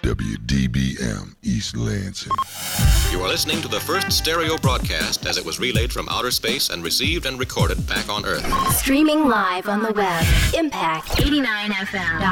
WDBM East Lansing. You are listening to the first stereo broadcast as it was relayed from outer space and received and recorded back on Earth. Streaming live on the web. Impact89fm.com.